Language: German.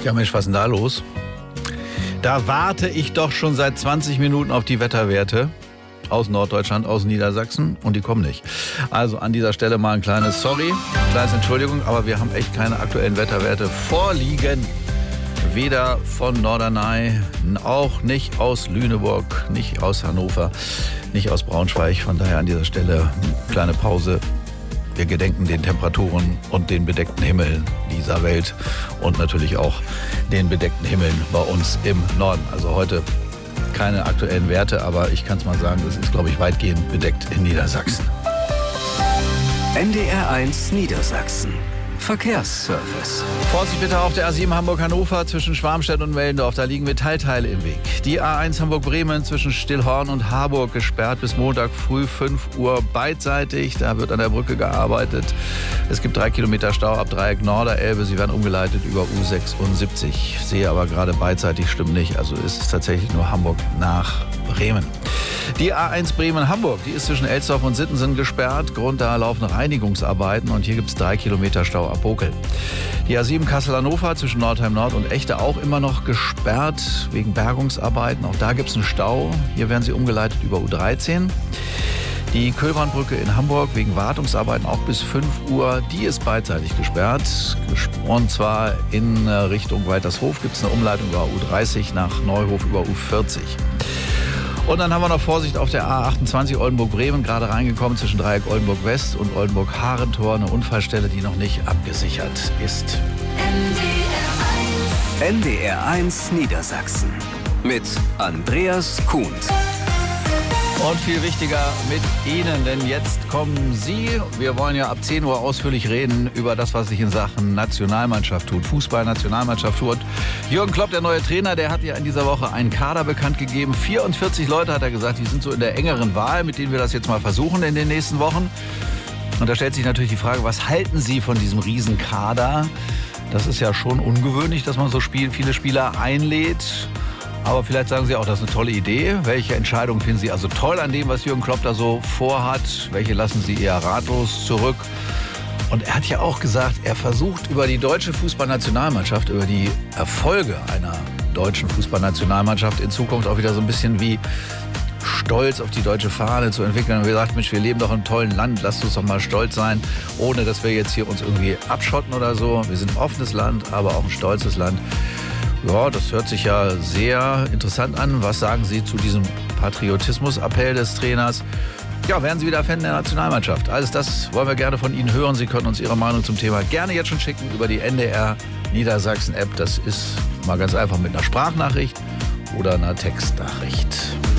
Ja Mensch, was ist denn da los? Da warte ich doch schon seit 20 Minuten auf die Wetterwerte aus Norddeutschland, aus Niedersachsen und die kommen nicht. Also an dieser Stelle mal ein kleines Entschuldigung, aber wir haben echt keine aktuellen Wetterwerte vorliegen. Weder von Norderney, auch nicht aus Lüneburg, nicht aus Hannover, nicht aus Braunschweig. Von daher an dieser Stelle eine kleine Pause. Wir gedenken den Temperaturen und den bedeckten Himmeln dieser Welt und natürlich auch den bedeckten Himmeln bei uns im Norden. Also heute keine aktuellen Werte, aber ich kann es mal sagen, es ist, glaube ich, weitgehend bedeckt in Niedersachsen. NDR1 Niedersachsen. Verkehrsservice. Vorsicht bitte auf der A7 Hamburg-Hannover zwischen Schwarmstedt und Mellendorf. Da liegen Metallteile im Weg. Die A1 Hamburg-Bremen zwischen Stillhorn und Harburg gesperrt bis Montag früh 5 Uhr beidseitig. Da wird an der Brücke gearbeitet. Es gibt 3 Kilometer Stau ab Dreieck Norderelbe. Sie werden umgeleitet über U76. Ich sehe aber gerade beidseitig stimmt nicht. Also ist es tatsächlich nur Hamburg nach Bremen. Die A1 Bremen-Hamburg, die ist zwischen Elsdorf und Sittensen gesperrt. Grund, da laufen Reinigungsarbeiten und hier gibt es 3 Kilometer Stau ab Bokel. Die A7 Kassel-Hannover zwischen Nordheim-Nord und Echte auch immer noch gesperrt wegen Bergungsarbeiten. Auch da gibt es einen Stau. Hier werden sie umgeleitet über U13. Die Köhlbahnbrücke in Hamburg wegen Wartungsarbeiten auch bis 5 Uhr. Die ist beidseitig gesperrt. Und zwar in Richtung Weitershof gibt es eine Umleitung über U30 nach Neuhof über U40. Und dann haben wir noch Vorsicht auf der A28 Oldenburg-Bremen, gerade reingekommen zwischen Dreieck Oldenburg-West und Oldenburg-Harentor. Eine Unfallstelle, die noch nicht abgesichert ist. NDR1 Niedersachsen mit Andreas Kuhn. Und viel wichtiger mit Ihnen, denn jetzt kommen Sie. Wir wollen ja ab 10 Uhr ausführlich reden über das, was sich in Sachen Nationalmannschaft tut, Fußball-Nationalmannschaft tut. Jürgen Klopp, der neue Trainer, der hat ja in dieser Woche einen Kader bekannt gegeben. 44 Leute, hat er gesagt, die sind so in der engeren Wahl, mit denen wir das jetzt mal versuchen in den nächsten Wochen. Und da stellt sich natürlich die Frage, was halten Sie von diesem Riesenkader? Das ist ja schon ungewöhnlich, dass man so viele Spieler einlädt. Aber vielleicht sagen Sie auch, das ist eine tolle Idee. Welche Entscheidungen finden Sie also toll an dem, was Jürgen Klopp da so vorhat? Welche lassen Sie eher ratlos zurück? Und er hat ja auch gesagt, er versucht über die deutsche Fußballnationalmannschaft, über die Erfolge einer deutschen Fußballnationalmannschaft in Zukunft auch wieder so ein bisschen wie Stolz auf die deutsche Fahne zu entwickeln. Und wir sagen, Mensch, wir leben doch in einem tollen Land, lasst uns doch mal stolz sein, ohne dass wir jetzt hier uns irgendwie abschotten oder so. Wir sind ein offenes Land, aber auch ein stolzes Land. Ja, das hört sich ja sehr interessant an. Was sagen Sie zu diesem Patriotismus-Appell des Trainers? Ja, werden Sie wieder Fan der Nationalmannschaft? Alles das wollen wir gerne von Ihnen hören. Sie können uns Ihre Meinung zum Thema gerne jetzt schon schicken über die NDR Niedersachsen-App. Das ist mal ganz einfach mit einer Sprachnachricht oder einer Textnachricht.